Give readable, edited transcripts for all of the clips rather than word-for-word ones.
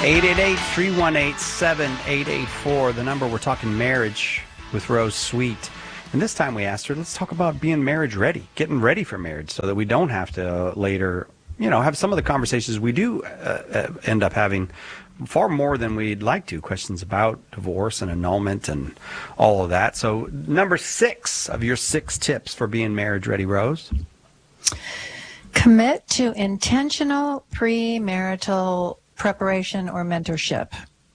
888-318-7884, the number. We're talking marriage with Rose Sweet. And this time we asked her, let's talk about being marriage ready, getting ready for marriage so that we don't have to later, have some of the conversations we do end up having far more than we'd like to. Questions about divorce and annulment and all of that. So number 6 of your 6 tips for being marriage ready, Rose. Commit to intentional premarital preparation or mentorship.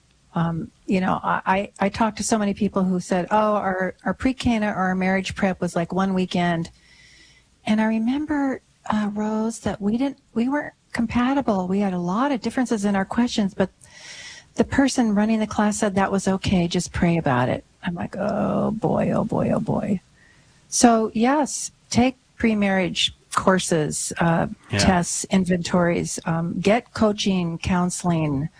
I talked to so many people who said, our pre-Cana or our marriage prep was like one weekend. And I remember, Rose, that we weren't compatible. We had a lot of differences in our questions, but the person running the class said that was okay. Just pray about it. I'm like, oh boy, oh boy, oh boy. So yes, take pre-marriage courses, tests, inventories, get coaching, counseling,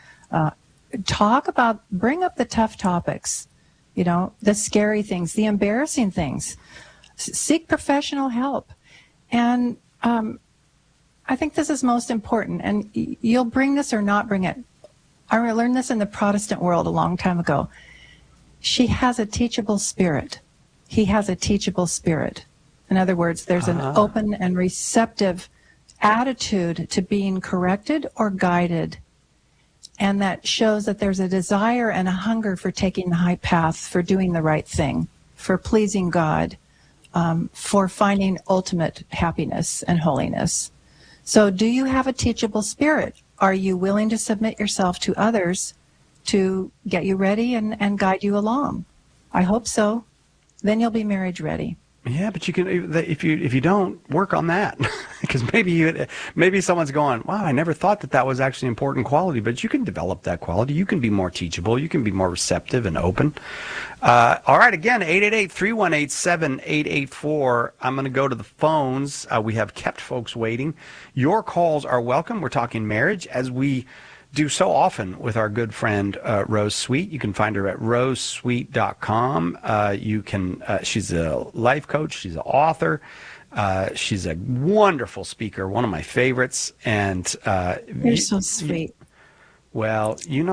bring up the tough topics, the scary things, the embarrassing things, seek professional help. And I think this is most important, and you'll bring this or not bring it. I learned this in the Protestant world a long time ago. She has a teachable spirit. He has a teachable spirit. In other words, there's an open and receptive attitude to being corrected or guided. And that shows that there's a desire and a hunger for taking the high path, for doing the right thing, for pleasing God, for finding ultimate happiness and holiness. So do you have a teachable spirit? Are you willing to submit yourself to others to get you ready and guide you along? I hope so. Then you'll be marriage ready. Yeah, but you can, if you don't work on that, because maybe someone's going, wow, I never thought that was actually an important quality, but you can develop that quality. You can be more teachable. You can be more receptive and open. All right, again, 888-318-7884. I'm going to go to the phones. We have kept folks waiting. Your calls are welcome. We're talking marriage, as we do so often with our good friend Rose Sweet. You can find her at rosesweet.com. She's a life coach. She's an author. She's a wonderful speaker, one of my favorites. And you're so sweet. Well,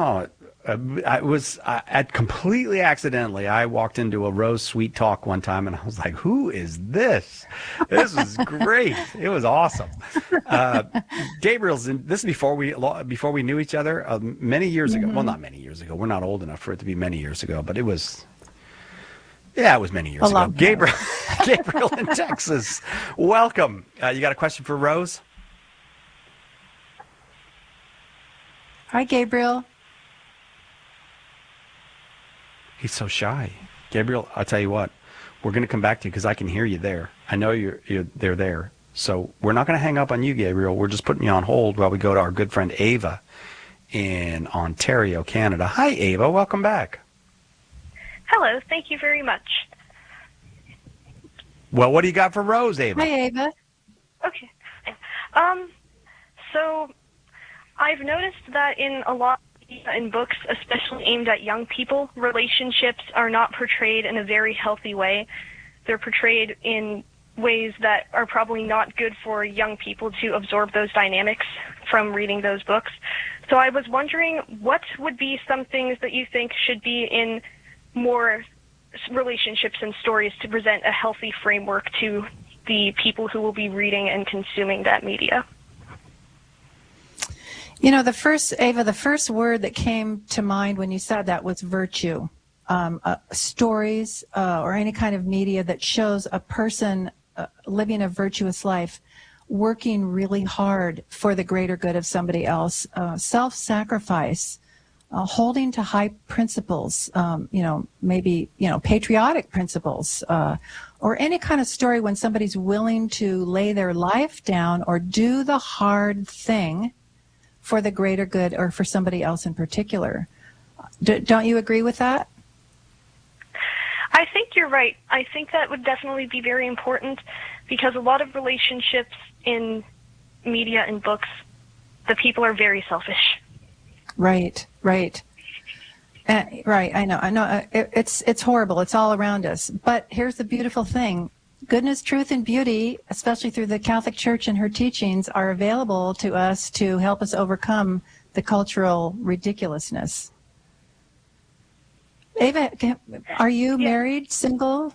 completely accidentally, I walked into a Rose Sweet talk one time, and I was like, who is this? This was great. It was awesome. Gabriel's in, this is before we knew each other, many years ago. Well, not many years ago. We're not old enough for it to be many years ago, but it was many years ago. Gabriel in Texas. Welcome. You got a question for Rose? Hi, Gabriel. He's so shy. Gabriel, I'll tell you what, we're going to come back to you because I can hear you there. I know they're there. So we're not going to hang up on you, Gabriel. We're just putting you on hold while we go to our good friend Ava in Ontario, Canada. Hi, Ava. Welcome back. Hello. Thank you very much. Well, what do you got for Rose, Ava? Hi, Ava. Okay. So I've noticed that in a lot in books, especially aimed at young people, relationships are not portrayed in a very healthy way. They're portrayed in ways that are probably not good for young people to absorb those dynamics from reading those books. So I was wondering, what would be some things that you think should be in more relationships and stories to present a healthy framework to the people who will be reading and consuming that media? The first word that came to mind when you said that was virtue. Stories or any kind of media that shows a person living a virtuous life, working really hard for the greater good of somebody else, self-sacrifice, holding to high principles, maybe patriotic principles, or any kind of story when somebody's willing to lay their life down or do the hard thing for the greater good or for somebody else in particular. Don't you agree with that? I think you're right. I think that would definitely be very important because a lot of relationships in media and books, the people are very selfish. Right. Right. I know. It's horrible. It's all around us. But here's the beautiful thing. Goodness, truth, and beauty, especially through the Catholic Church and her teachings, are available to us to help us overcome the cultural ridiculousness. Ava, are you married, single?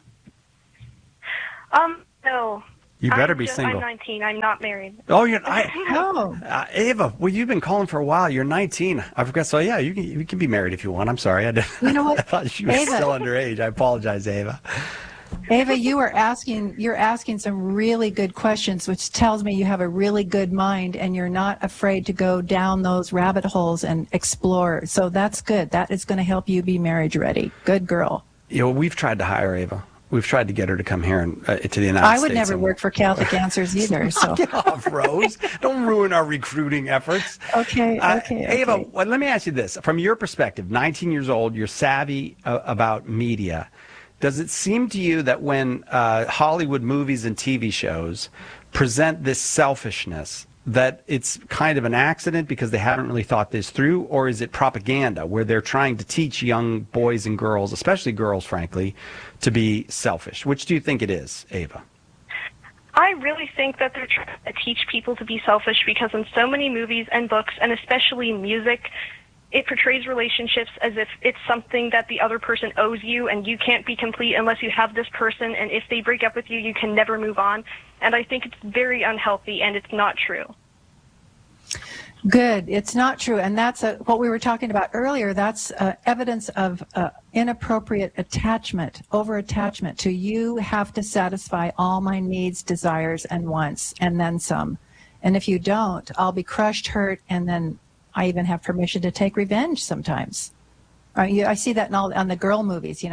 No. You better be single. I'm 19. I'm not married. Oh, No. Ava, well, you've been calling for a while. You're 19. I forgot. So, yeah, you can be married if you want. I'm sorry. You know what? I thought she was Ava. still underage. I apologize, Ava. Ava, you're asking some really good questions, which tells me you have a really good mind and you're not afraid to go down those rabbit holes and explore. So that's good. That is going to help you be marriage ready. Good girl. We've tried to hire Ava. We've tried to get her to come here to the United States. I would never work for Catholic Answers either. So Get off, Rose. Don't ruin our recruiting efforts. Okay. Ava, well, let me ask you this. From your perspective, 19 years old, you're savvy about media. Does it seem to you that when Hollywood movies and TV shows present this selfishness, that it's kind of an accident because they haven't really thought this through, or is it propaganda where they're trying to teach young boys and girls, especially girls, frankly, to be selfish? Which do you think it is, Ava? I really think that they're trying to teach people to be selfish because in so many movies and books, and especially music, it portrays relationships as if it's something that the other person owes you and you can't be complete unless you have this person, and if they break up with you, you can never move on. And I think it's very unhealthy, and it's not true. Good. It's not true. And that's what we were talking about earlier. That's evidence of inappropriate attachment, over-attachment to you have to satisfy all my needs, desires, and wants, and then some. And if you don't, I'll be crushed, hurt, and then I even have permission to take revenge sometimes. I see that on the girl movies,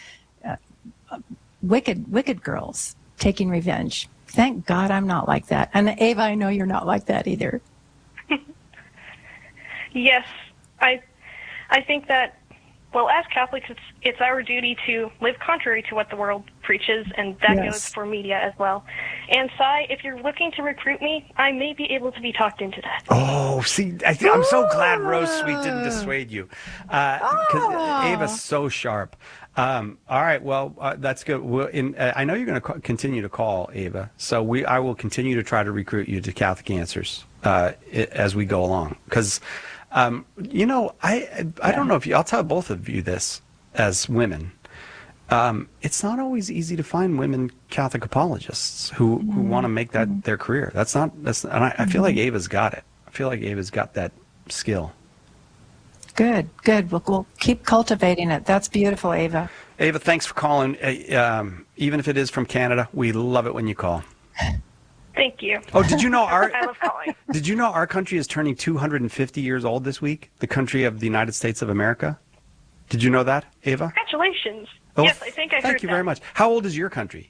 wicked girls taking revenge. Thank God I'm not like that. And Ava, I know you're not like that either. Yes, I think that, well, as Catholics, it's our duty to live contrary to what the world preaches, and that goes for media as well. And Cy, if you're looking to recruit me, I may be able to be talked into that. Oh, see, I'm so glad Rose Sweet didn't dissuade you, because Ava's so sharp. All right, well, that's good. I know you're going to continue to call, Ava, so I will continue to try to recruit you to Catholic Answers as we go along, because I don't know if I'll tell both of you this as women. It's not always easy to find women Catholic apologists who want to make that their career. And I feel like Ava's got it. I feel like Ava's got that skill. Good. We'll keep cultivating it. That's beautiful, Ava. Ava, thanks for calling. Even if it is from Canada, we love it when you call. Thank you. Oh, did you know I love calling. Did you know our country is turning 250 years old this week? The country of the United States of America. Did you know that, Ava? Congratulations. Oh, yes, I think I heard that. Thank you very much. How old is your country?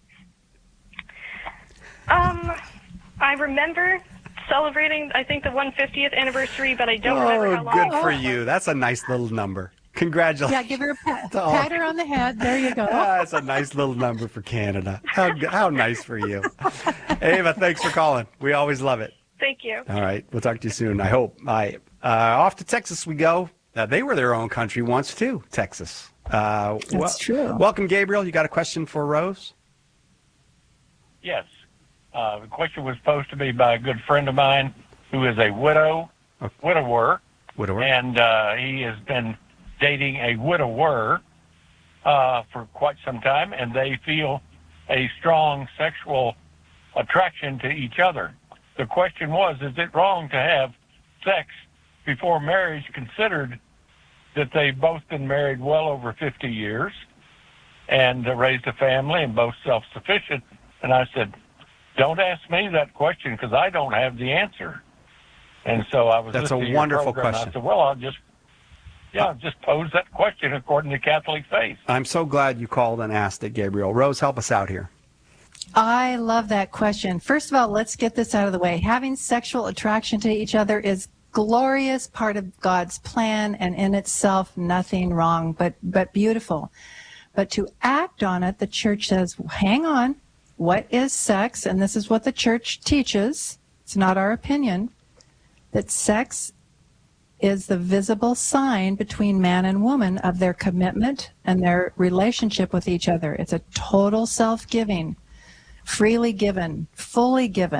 I remember celebrating, I think, the 150th anniversary, but I don't remember how long. Good for you. That's a nice little number. Congratulations. Yeah, give her a pat her on the head. There you go. That's a nice little number for Canada. How nice for you. Ava, thanks for calling. We always love it. Thank you. All right. We'll talk to you soon, I hope. Off to Texas we go. They were their own country once, too, Texas. That's true. Welcome, Gabriel. You got a question for Rose? Yes. The question was posed to me by a good friend of mine who is a widower. And he has been dating a widower for quite some time, and they feel a strong sexual attraction to each other. The question was, is it wrong to have sex before marriage, considered that they've both been married well over 50 years and raised a family and both self-sufficient? And I said, don't ask me that question because I don't have the answer. And so I was That's listening a to your wonderful program, question. I said, well, I'll just pose that question according to Catholic faith. I'm so glad you called and asked it, Gabriel. Rose, help us out here. I love that question. First of all, let's get this out of the way. Having sexual attraction to each other is glorious part of God's plan, and in itself nothing wrong, but beautiful. But to act on it, the church says, hang on, what is sex? And this is what the church teaches. It's not our opinion. That sex is the visible sign between man and woman of their commitment and their relationship with each other. It's a total self-giving, freely given, fully given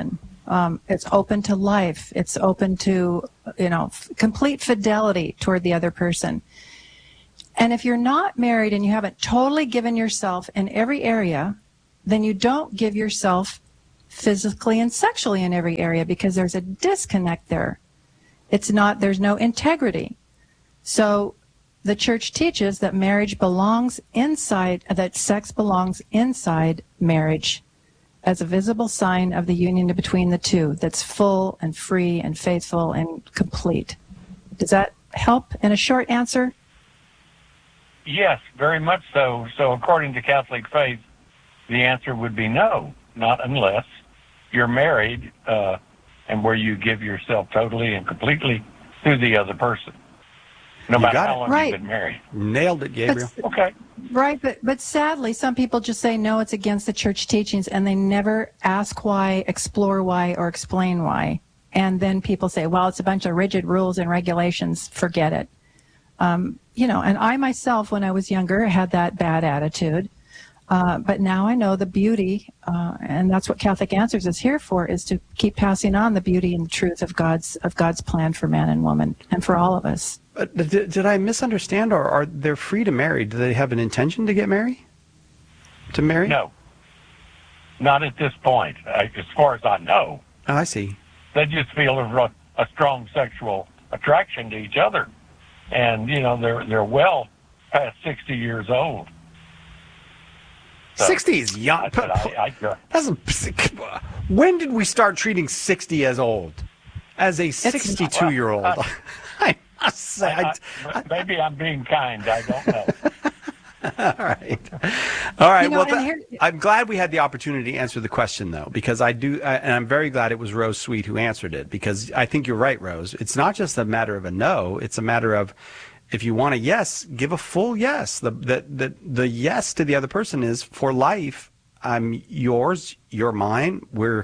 It's open to life. It's open to, complete fidelity toward the other person. And if you're not married and you haven't totally given yourself in every area, then you don't give yourself physically and sexually in every area, because there's a disconnect there. There's no integrity. So the church teaches that marriage belongs inside, that sex belongs inside marriage as a visible sign of the union between the two that's full and free and faithful and complete. Does that help in a short answer? Yes, very much so. So according to Catholic faith, the answer would be no, not unless you're married and where you give yourself totally and completely to the other person, no matter how long you've been married. Nailed it, Gabriel. Okay. Right, but sadly, some people just say, no, it's against the church teachings, and they never ask why, explore why, or explain why. And then people say, well, it's a bunch of rigid rules and regulations, forget it. And I myself, when I was younger, had that bad attitude. But now I know the beauty, and that's what Catholic Answers is here for, is to keep passing on the beauty and the truth of God's plan for man and woman, and for all of us. Did I misunderstand, or are they free to marry? Do they have an intention to get married? To marry? No. Not at this point, as far as I know. Oh, I see. They just feel a strong sexual attraction to each other. And, they're well past 60 years old. So, 60 is young. When did we start treating 60 as old? As a 62-year-old? I must say. Maybe I'm being kind. I don't know. All right. I'm glad we had the opportunity to answer the question, though, because and I'm very glad it was Rose Sweet who answered it, because I think you're right, Rose. It's not just a matter of a no. It's a matter of, if you want a yes, give a full yes. The yes to the other person is for life. I'm yours. You're mine. We're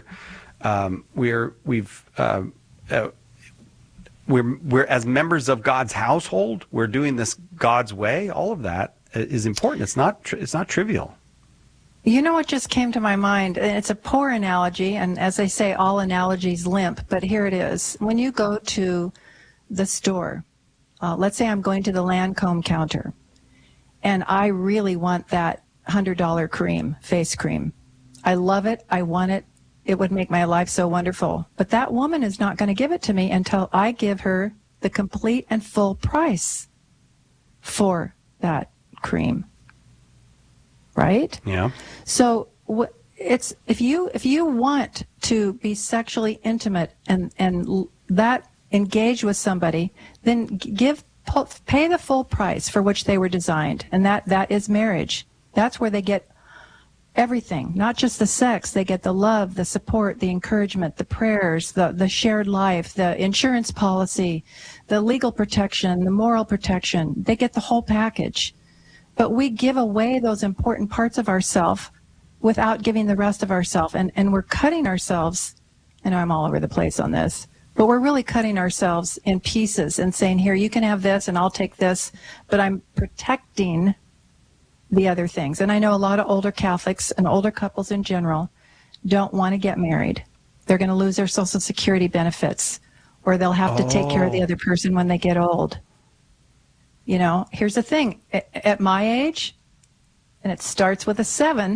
as members of God's household. We're doing this God's way. All of that is important. It's not trivial. You know what just came to my mind? It's a poor analogy, and as they say, all analogies limp, but here it is. When you go to the store, let's say I'm going to the Lancome counter, and I really want that $100 face cream. I love it. I want it. It would make my life so wonderful. But that woman is not going to give it to me until I give her the complete and full price for that cream. Right? Yeah. So it's if you want to be sexually intimate and that engage with somebody, then pay the full price for which they were designed, and that is marriage. That's where they get everything, not just the sex. They get the love, the support, the encouragement, the prayers, the shared life, the insurance policy, the legal protection, the moral protection. They get the whole package. But we give away those important parts of ourselves without giving the rest of ourselves. And we're cutting ourselves, I know I'm all over the place on this, but we're really cutting ourselves in pieces and saying, here, you can have this and I'll take this, but I'm protecting the other things. And I know a lot of older Catholics and older couples in general don't want to get married. They're going to lose their Social Security benefits, or they'll have to take care of the other person when they get old. Here's the thing. At my age, and it starts with a 7,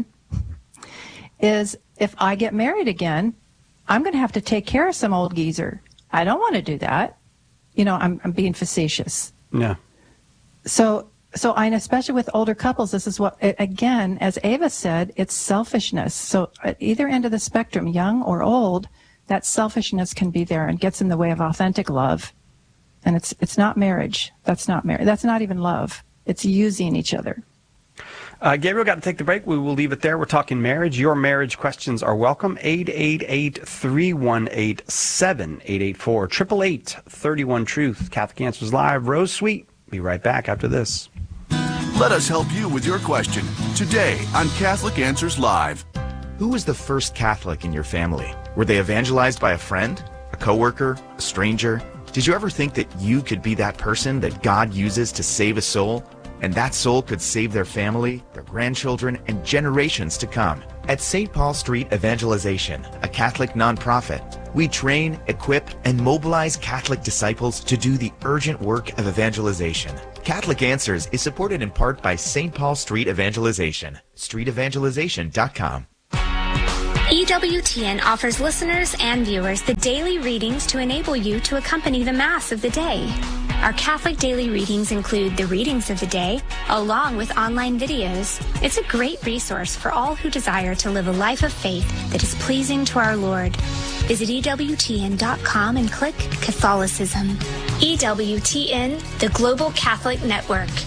is if I get married again, I'm going to have to take care of some old geezer. I don't want to do that. I'm being facetious. Yeah. So and especially with older couples, this is what, again, as Ava said, it's selfishness. So at either end of the spectrum, young or old, that selfishness can be there and gets in the way of authentic love. And it's not marriage. That's not marriage. That's not even love. It's using each other. Gabriel, got to take the break. We will leave it there. We're talking marriage. Your marriage questions are welcome. 888-318-7884. 888-31-TRUTH. Catholic Answers Live. Rose Sweet. Be right back after this. Let us help you with your question today on Catholic Answers Live. Who was the first Catholic in your family? Were they evangelized by a friend, a coworker, a stranger? Did you ever think that you could be that person that God uses to save a soul? and that soul could save their family, their grandchildren, and generations to come. At St. Paul Street Evangelization, a Catholic nonprofit, we train, equip, and mobilize Catholic disciples to do the urgent work of evangelization. Catholic Answers is supported in part by St. Paul Street Evangelization, streetevangelization.com. EWTN offers listeners and viewers the daily readings to enable you to accompany the Mass of the day. Our Catholic daily readings include the readings of the day, along with online videos. It's a great resource for all who desire to live a life of faith that is pleasing to our Lord. Visit EWTN.com and click Catholicism. EWTN, the Global Catholic Network.